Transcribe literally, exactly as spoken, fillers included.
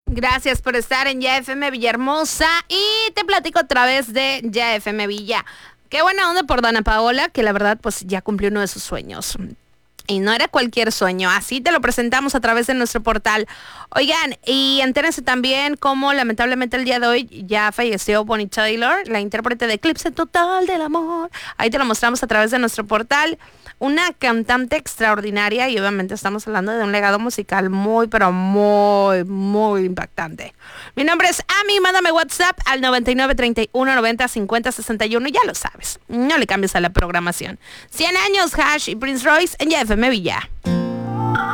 Gracias por estar en Ya F M Villahermosa y te platico a través de Ya F M Villa. Qué buena onda por Dana Paola, que la verdad pues ya cumplió uno de sus sueños. Y no era cualquier sueño, así te lo presentamos a través de nuestro portal. Oigan, y entérense también cómo lamentablemente el día de hoy ya falleció Bonnie Taylor, la intérprete de Eclipse Total del Amor. Ahí te lo mostramos a través de nuestro portal. Una cantante extraordinaria y obviamente estamos hablando de un legado musical muy, pero muy, muy impactante. Mi nombre es Ami, mándame WhatsApp al noventa y nueve treinta y uno noventa cincuenta sesenta y uno, ya lo sabes, no le cambies a la programación. cien años, Hash y Prince Royce en Ya F M Villa.